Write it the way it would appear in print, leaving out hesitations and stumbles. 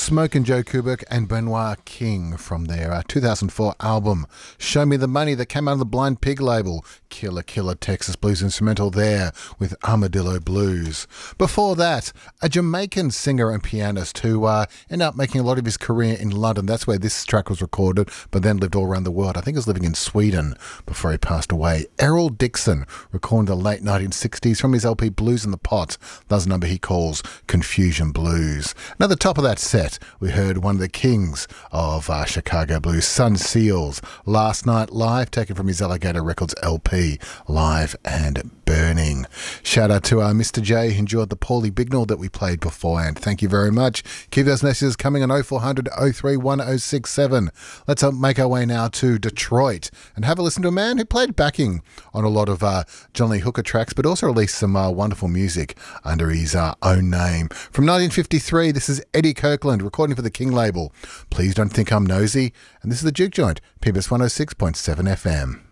Smoke and Joe Kubik and Benoit King from their 2004 album Show Me the Money that came out on the Blind Pig label. Killer Texas blues instrumental there with Armadillo Blues. Before that, a Jamaican singer and pianist who ended up making a lot of his career in London. That's where this track was recorded, but then lived all around the world. I think he was living in Sweden before he passed away. Errol Dixon, recorded in the late 1960s from his LP Blues in the Pot. That's a number he calls Confusion Blues. Now, the top of that set, we heard one of the kings of Chicago blues, Son Seals, Last Night Live, taken from his Alligator Records LP, Live and Burning. Shout out to Mr. J, who enjoyed the Paulie Bignall that we played beforehand. Thank you very much. Keep those messages coming on 0400 031 1067. Let's make our way now to Detroit and have a listen to a man who played backing on a lot of John Lee Hooker tracks, but also released some wonderful music under his own name. From 1953, this is Eddie Kirkland, recording for the King label. Please Don't Think I'm Nosy, and this is the Juke Joint, PBS 106.7 FM.